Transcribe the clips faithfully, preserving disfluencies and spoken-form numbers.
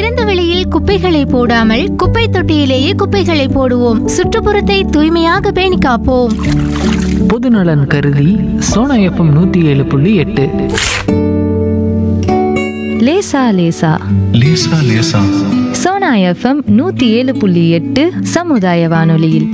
திறந்த வெளியில் குப்பைகளை போடாமல் குப்பை தொட்டியிலேயே குப்பைகளை போடுவோம். சுற்றுப்புறத்தை தூய்மையாக பேணி காப்போம். பொதுநலன் கருதி சோனா எஃப்எம் நூத்தி ஏழு புள்ளி எட்டு. லேசா லேசா லேசா லேசா சோனா எஃப்எம் நூத்தி ஏழு புள்ளி எட்டு சமுதாய வானொலியில்.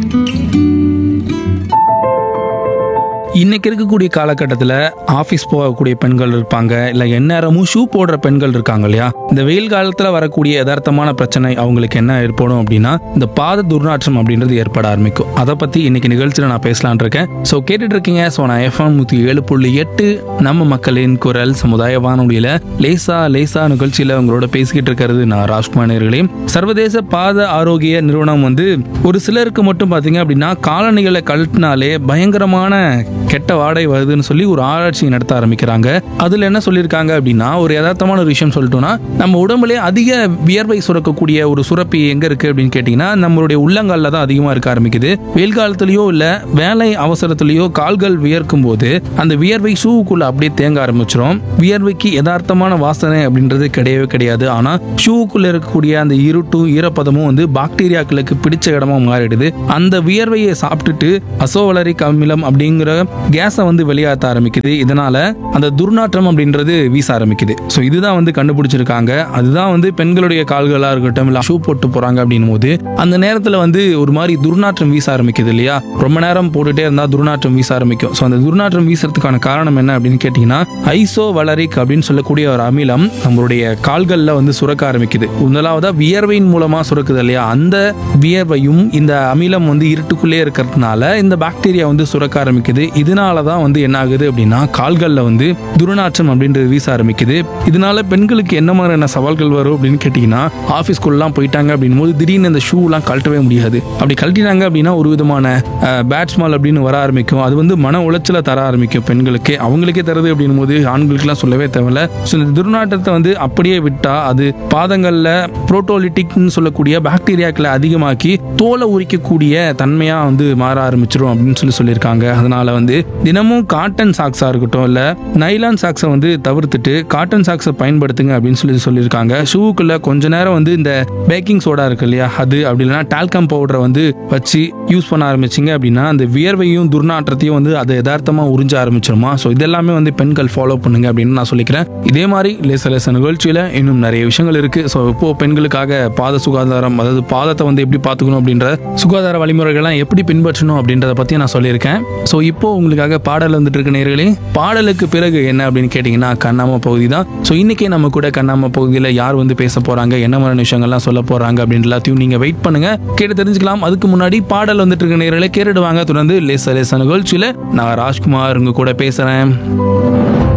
இன்னைக்கு இருக்கக்கூடிய காலகட்டத்தில் ஆஃபீஸ் போகக்கூடிய பெண்கள் இருப்பாங்க, இல்லை எந்நேரமும் ஷூ போடுற பெண்கள் இருக்காங்க இல்லையா. இந்த வெயில் காலத்தில் வரக்கூடிய யதார்த்தமான பிரச்சனை அவங்களுக்கு என்ன ஏற்படும் அப்படின்னா இந்த பாத துர்நாற்றம் அப்படின்றது ஏற்பட ஆரம்பிக்கும். அதை பற்றி இன்னைக்கு நிகழ்ச்சியில் நான் பேசலான் இருக்கேன். ஸோ கேட்டுட்டு இருக்கீங்க. ஸோ நான் எஃப்எம் நூற்றி ஏழு புள்ளி எட்டு நம்ம மக்களின் குரல் சமுதாய வானொலியில் லேசா லேசா நிகழ்ச்சியில் உங்களோட பேசிக்கிட்டு இருக்கிறது நான் ராஜ்குமார் நேயர்களே. சர்வதேச பாத ஆரோக்கிய நிறுவனம் வந்து ஒரு சிலருக்கு மட்டும் பார்த்தீங்க அப்படின்னா காலணிகளை கழட்டினாலே பயங்கரமான கெட்ட வாடகை வருதுன்னு சொல்லி ஒரு ஆராய்ச்சி நடத்த ஆரம்பிக்கிறாங்க. அதுல என்ன சொல்லியிருக்காங்க அப்படின்னா, ஒரு யதார்த்தமான ஒரு விஷயம் சொல்லிட்டோம்னா, நம்ம உடம்புலே அதிக வியர்வை சுரக்கக்கூடிய ஒரு சுரப்பி எங்க இருக்கு அப்படின்னு கேட்டீங்கன்னா நம்மளுடைய உள்ளங்கால்ல தான் அதிகமா இருக்க ஆரம்பிக்குது. வெயில் காலத்திலயோ இல்ல வேலை அவசரத்திலயோ கால்கள் வியர்க்கும் போது அந்த வியர்வை ஷூவுக்குள்ள அப்படியே தேங்க ஆரம்பிச்சிடும். வியர்வைக்கு யதார்த்தமான வாசனை அப்படின்றது கிடையவே கிடையாது. ஆனா ஷூவுக்குள்ள இருக்கக்கூடிய அந்த இருட்டும் ஈரப்பதமும் வந்து பாக்டீரியாக்களுக்கு பிடிச்ச இடமா மாறிடுது. அந்த வியர்வையை சாப்பிட்டுட்டு அசோவலரிக் அமிலம் அப்படிங்கிற கேஸை வந்து வெளியாத்த ஆரம்பிக்குது. இதனால அந்த துர்நாற்றம் அப்படின்றது வீச ஆரம்பிக்குது. ஸோ இதுதான் வந்து கண்டுபிடிச்சிருக்காங்க. அதுதான் வந்து பெண்களுடைய கால்களா இருக்கட்டும் இல்லை ஷூ போட்டு போறாங்க அப்படின்னும் போது அந்த நேரத்தில் வந்து ஒரு மாதிரி துர்நாற்றம் வீச ஆரம்பிக்குது இல்லையா. ரொம்ப நேரம் போட்டுட்டே இருந்தா துர்நாற்றம் வீச ஆரம்பிக்கும். ஸோ அந்த துர்நாற்றம் வீசுறதுக்கான காரணம் என்ன அப்படின்னு கேட்டீங்கன்னா ஐசோவலரிக் அப்படின்னு சொல்லக்கூடிய ஒரு அமிலம் நம்மளுடைய கால்கள்ல வந்து சுரக்க ஆரம்பிக்குது. முதலாவதா வியர்வையின் மூலமா சுரக்குது இல்லையா. அந்த வியர்வையும் இந்த அமிலம் வந்து இருட்டுக்குள்ளே இருக்கிறதுனால இந்த பாக்டீரியா வந்து சுரக்க ஆரம்பிக்குது. இதனாலதான் வந்து என்ன ஆகுது அப்படின்னா கால்கள்ல வந்து துர்நாற்றம் அப்படின்றது வீச ஆரம்பிக்குது. இதனால பெண்களுக்கு என்ன மாதிரியான சவால்கள் வரும் அப்படின்னு கேட்டீங்கன்னா ஆஃபீஸ்குள்ளலாம் போயிட்டாங்க அப்படின்னும் போது திடீர்னு இந்த ஷூ எல்லாம் கழட்டவே முடியாது. அப்படி கழட்டினாங்க அப்படின்னா ஒரு விதமான பேட் ஸ்மெல் அப்படின்னு வர ஆரம்பிக்கும். அது வந்து மன உளைச்சலை தர ஆரம்பிக்கும் பெண்களுக்கு. அவங்களுக்கே தருது அப்படின்னும் போது ஆண்களுக்குலாம் சொல்லவே தேவையில்ல. ஸோ இந்த துர்நாற்றத்தை வந்து அப்படியே விட்டா அது பாதங்கள்ல புரோட்டோலிட்டிக்னு சொல்லக்கூடிய பாக்டீரியாக்களை அதிகமாக்கி தோலை உரிக்கக்கூடிய தன்மையா வந்து மாற ஆரம்பிச்சிடும் அப்படின்னு சொல்லி சொல்லியிருக்காங்க. அதனால வந்து தினமும் காட்டன் சாக்ஸா இருக்கட்டும் இல்ல நைலான் சாக்ஸை வந்து தவிர்த்துட்டு காட்டன் சாக்ஸை பயன்படுத்துங்க அப்படின்னு சொல்லி சொல்லியிருக்காங்க. ஷூக்குள்ள கொஞ்ச நேரம் வந்து இந்த பேக்கிங் சோடா இருக்கு இல்லையா, அது அப்படி இல்லைன்னா டால்கம் பவுடரை வந்து வச்சு யூஸ் பண்ண ஆரம்பிச்சிங்க அப்படின்னா அந்த வியர்வையும் துர்நாற்றத்தையும் வந்து அதை யதார்த்தமா உறிஞ்ச ஆரம்பிச்சிருமா. ஸோ இதெல்லாமே வந்து பெண்கள் ஃபாலோ பண்ணுங்க அப்படின்னு நான் சொல்லிக்கிறேன். இதே மாதிரி லேச லேச நிகழ்ச்சியில இன்னும் நிறைய விஷயங்கள் இருக்கு. ஸோ இப்போ பெண்களுக்காக பாத சுகாதாரம், அதாவது பாதத்தை வந்து எப்படி பார்த்துக்கணும் அப்படின்ற சுகாதார வழிமுறைகள்லாம் எப்படி பின்பற்றணும் அப்படின்றத பத்தி நான் சொல்லியிருக்கேன். ஸோ இப்போ உங்களுக்காக பாடல் வந்துட்டு இருக்க நேயர்களே. பாடலுக்கு பிறகு என்ன அப்படின்னு கேட்டீங்கன்னா கண்ணாம பகுதி தான். ஸோ இன்னைக்கே நம்ம கூட கண்ணாம பகுதியில் யார் வந்து பேச போறாங்க, என்ன மாதிரியான விஷயங்கள்லாம் சொல்ல போறாங்க அப்படின்னு எல்லாத்தையும் நீங்க வெயிட் பண்ணுங்க, கேட்டு தெரிஞ்சுக்கலாம். அதுக்கு முன்னாடி பாடல் வந்துட்டு இருக்க நேயர்களே கேட்டுடுவாங்க. தொடர்ந்து லேச லேச நிகழ்ச்சியில நான் ராஜ்குமார் உங்க கூட பேசுறேன்.